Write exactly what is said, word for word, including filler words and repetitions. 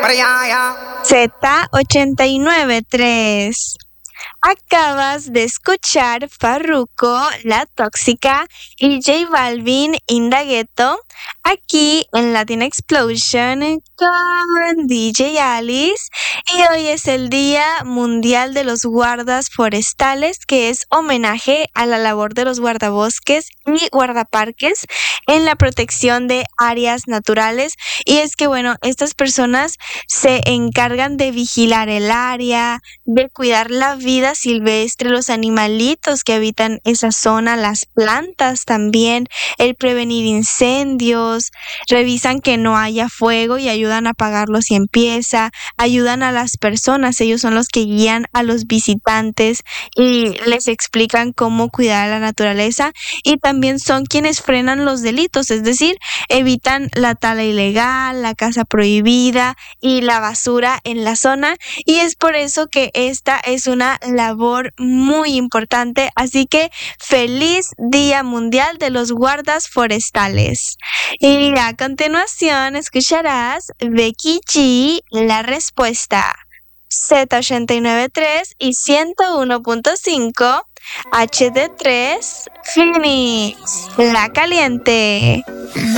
Z ochenta y nueve tres. Acabas de escuchar Farruko, La Tóxica y J Balvin, Indagueto, aquí en Latin Explosion con D J Alice. Y hoy es el Día Mundial de los Guardas Forestales, que es homenaje a la labor de los guardabosques y guardaparques en la protección de áreas naturales. Y es que, bueno, estas personas se encargan de vigilar el área, de cuidar la vida silvestre, los animalitos que habitan esa zona, las plantas también, el prevenir incendios, revisan que no haya fuego y ayudan a apagarlo si empieza, ayudan a las personas, ellos son los que guían a los visitantes y les explican cómo cuidar a la naturaleza, y también son quienes frenan los delitos, es decir, evitan la tala ilegal, la caza prohibida y la basura en la zona, y es por eso que esta es una labor muy importante. Así que feliz Día Mundial de los Guardas Forestales. Y a continuación escucharás Becky G, La Respuesta. Z ochenta y nueve tres y ciento uno punto cinco H D tres Phoenix, La Caliente.